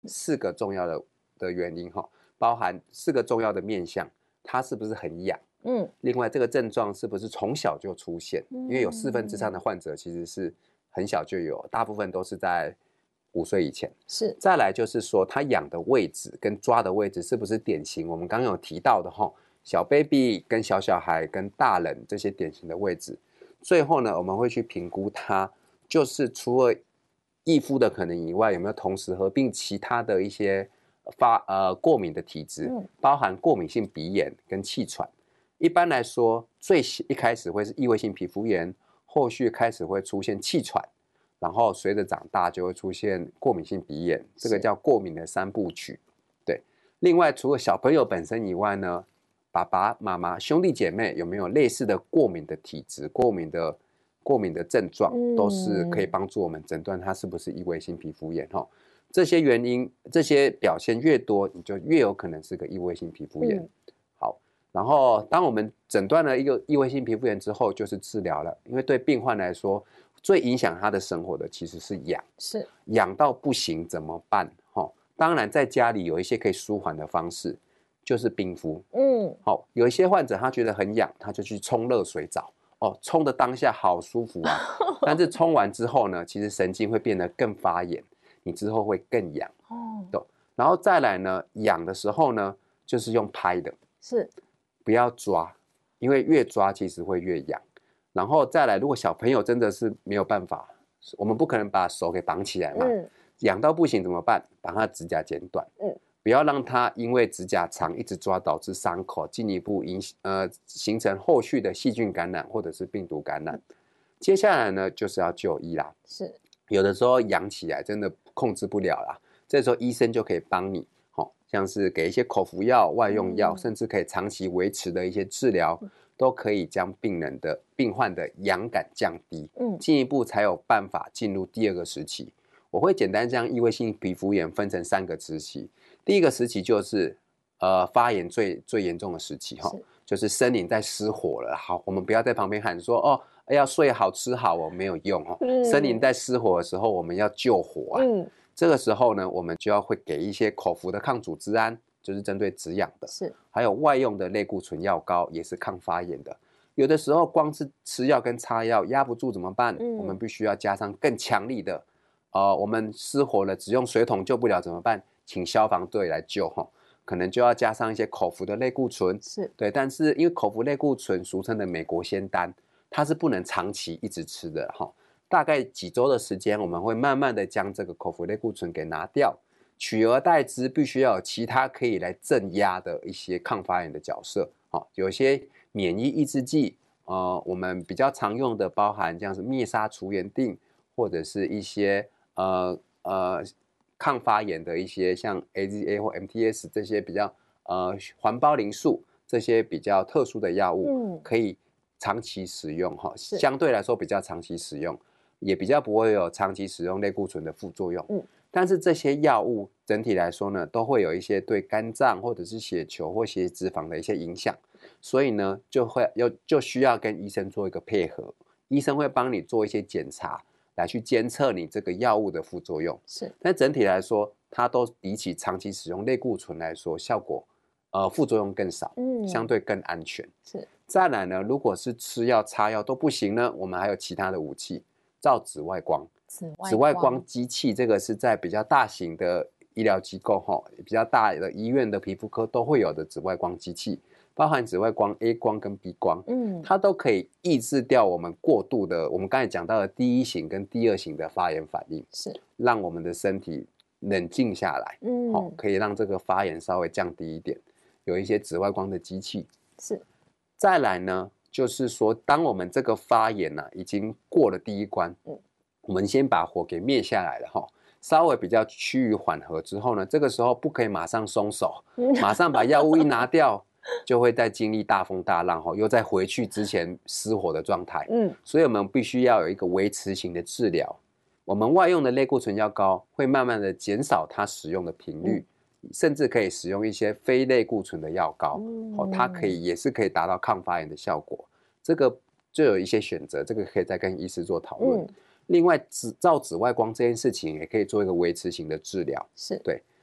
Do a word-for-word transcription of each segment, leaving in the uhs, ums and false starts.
四个重要的的原因哈，包含四个重要的面向，它是不是很痒？嗯，另外这个症状是不是从小就出现？因为有四分之三的患者其实是很小就有，大部分都是在五岁以前。 是， 再来就是说，它痒的位置跟抓的位置是不是典型？我们刚刚有提到的哈，小 baby 跟小小孩跟大人这些典型的位置。最后呢，我们会去评估它，就是除了易肤的可能以外，有没有同时合并其他的一些发呃过敏的体质，包含过敏性鼻炎跟气喘。一般来说，最一开始会是异位性皮肤炎，后续开始会出现气喘，然后随着长大就会出现过敏性鼻炎，这个叫过敏的三部曲。对，另外除了小朋友本身以外呢，爸爸妈妈兄弟姐妹有没有类似的过敏的体质、过敏的过敏的症状，都是可以帮助我们诊断它是不是异位性皮肤炎哈。这些原因、这些表现越多，你就越有可能是个异位性皮肤炎。嗯、好，然后当我们诊断了一个异位性皮肤炎之后，就是治疗了。因为对病患来说，最影响他的生活的其实是痒， 是痒到不行怎么办？哈，当然在家里有一些可以舒缓的方式，就是冰敷。嗯，好，有一些患者他觉得很痒，他就去冲热水澡。哦，冲的当下好舒服啊，但是冲完之后呢，其实神经会变得更发炎，你之后会更痒。哦，懂。然后再来呢，痒的时候呢，就是用拍的， 是， 不要抓，因为越抓其实会越痒。然后再来，如果小朋友真的是没有办法，我们不可能把手给绑起来嘛，嗯、痒到不行怎么办？把他指甲剪短。嗯。不要让它因为指甲长一直抓导致伤口，进一步影呃形成后续的细菌感染或者是病毒感染。接下来呢，就是要就医啦。 是， 有的时候痒起来真的控制不了啦，这时候医生就可以帮你，哦、像是给一些口服药、外用药，嗯、甚至可以长期维持的一些治疗，嗯、都可以将病人的病患的痒感降低。嗯，进一步才有办法进入第二个时期。我会简单将异位性皮肤炎分成三个时期。第一个时期就是呃发炎最最严重的时期哈，就是森林在失火了。好，我们不要在旁边喊说哦，要睡好吃好哦，没有用哦。嗯、森林在失火的时候，我们要救火啊。嗯、这个时候呢，我们就要会给一些口服的抗组织胺，就是针对止痒的， 是， 还有外用的类固醇药膏，也是抗发炎的。有的时候光是吃药跟擦药压不住怎么办？嗯、我们必须要加上更强力的。呃，我们失火了，只用水桶救不了怎么办？请消防队来救哈，可能就要加上一些口服的类固醇， 是对，但是因为口服类固醇俗称的美国仙丹，它是不能长期一直吃的哈，大概几周的时间，我们会慢慢的将这个口服类固醇给拿掉，取而代之，必须要有其他可以来镇压的一些抗发炎的角色，好，有一些免疫抑制剂，呃，我们比较常用的包含像是灭杀除炎定，或者是一些呃呃。抗发炎的一些像 A Z A 或 M T S 这些比较呃环孢灵素这些比较特殊的药物，嗯、可以长期使用哈，相对来说比较长期使用，也比较不会有长期使用类固醇的副作用。嗯、但是这些药物整体来说呢，都会有一些对肝脏或者是血球或血脂肪的一些影响，所以呢就会要就需要跟医生做一个配合，医生会帮你做一些检查。来去监测你这个药物的副作用， 是， 但整体来说，它都比起长期使用类固醇来说，效果呃副作用更少，嗯，相对更安全。 是， 再来呢，如果是吃药擦药都不行呢，我们还有其他的武器，照紫外光。 紫外光， 紫外光机器这个是在比较大型的医疗机构哈，比较大的医院的皮肤科都会有的紫外光机器。包含紫外光 A 光跟 B 光，嗯，它都可以抑制掉我们过度的，我们刚才讲到的第一型跟第二型的发炎反应， 是让我们的身体冷静下来，嗯、哦，可以让这个发炎稍微降低一点。有一些紫外光的机器是。 再来呢，就是说，当我们这个发炎呢、啊、已经过了第一关，嗯，我们先把火给灭下来了哈。稍微比较趋于缓和之后呢，这个时候不可以马上松手，马上把药物一拿掉。就会再经历大风大浪后，又再回去之前失火的状态。嗯，所以我们必须要有一个维持型的治疗。我们外用的类固醇药膏会慢慢的减少它使用的频率，嗯、甚至可以使用一些非类固醇的药膏，嗯哦、它可以也是可以达到抗发炎的效果。这个就有一些选择，这个可以再跟医师做讨论。嗯、另外，紫照紫外光这件事情也可以做一个维持型的治疗。 是对。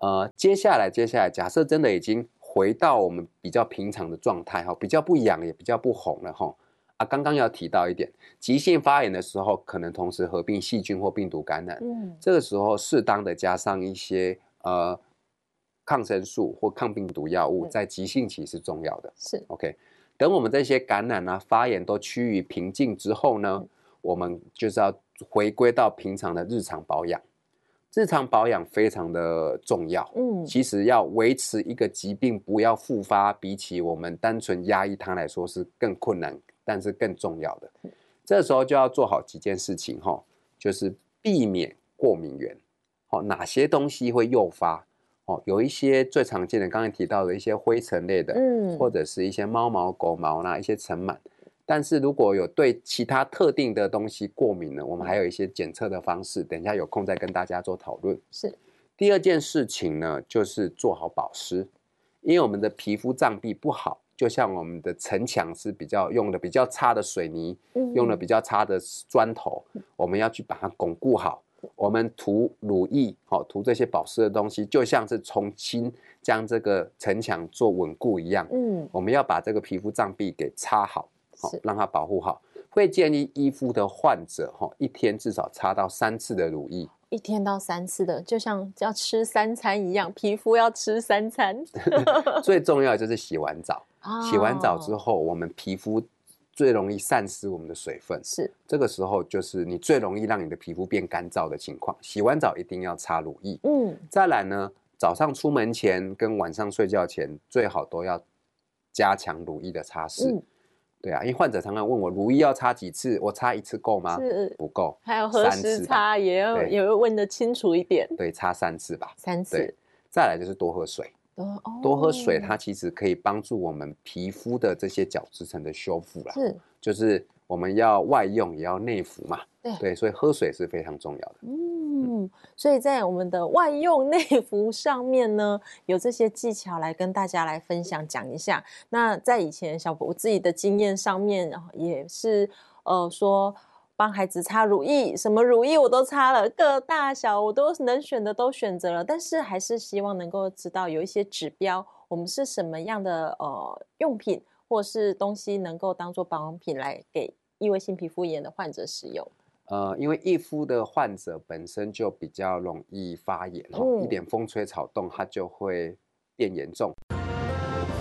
呃，接下来接下来，假设真的已经回到我们比较平常的状态哈，比较不痒也比较不红了哈。啊，刚刚要提到一点，急性发炎的时候，可能同时合并细菌或病毒感染，嗯，这个时候适当的加上一些呃抗生素或抗病毒药物，在急性期是重要的。 是 OK， 等我们这些感染啊、发炎都趋于平静之后呢，嗯、我们就是要回归到平常的日常保养。日常保养非常的重要，嗯，其实要维持一个疾病不要复发，比起我们单纯压抑它来说是更困难，但是更重要的。这时候就要做好几件事情哈，就是避免过敏源，哦，哪些东西会诱发？哦，有一些最常见的，刚才提到的一些灰尘类的，嗯，或者是一些猫毛、狗毛啦，一些尘螨。但是如果有对其他特定的东西过敏呢，我们还有一些检测的方式，等一下有空再跟大家做讨论。 是。 第二件事情呢，就是做好保湿，因为我们的皮肤脏壁不好，就像我们的城墙是比较用的比较差的水泥，嗯、用的比较差的砖头，我们要去把它巩固好。我们涂乳液，好涂这些保湿的东西，就像是重新将这个城墙做稳固一样。嗯，我们要把这个皮肤脏壁给擦好。让它保护好，会建议依肤的患者一天至少擦到三次的乳液， 一天到三次的，就像要吃三餐一样，皮肤要吃三餐。 最重要的就是洗完澡，哦、洗完澡之后，我们皮肤最容易散失我们的水分， 是这个时候就是你最容易让你的皮肤变干燥的情况。洗完澡一定要擦乳液，嗯，再来呢，早上出门前跟晚上睡觉前最好都要加强乳液的擦拭。嗯，对啊，因为患者常常问我乳液要擦几次，我擦一次够吗？ 是不够， 还有何时擦也要也要问得清楚一点。 对，擦三次吧。 三次。 对，再来就是多喝水。多、哦、多喝水，它其实可以帮助我们皮肤的这些角质层的修复啦。是，就是我们要外用也要内服嘛。对对，所以喝水是非常重要的。 嗯，所以在我们的外用内服上面呢，有这些技巧来跟大家来分享讲一下。那在以前小博我自己的经验上面，也是呃说帮孩子擦乳液，什么乳液我都擦了，各大小我都能选的都选择了，但是还是希望能够知道有一些指标，我们是什么样的呃用品或是东西能够当做保养品来给异位性皮肤炎的患者使用。 呃，因为易肤的患者本身就比较容易发炎，嗯、一点风吹草动它就会变严重。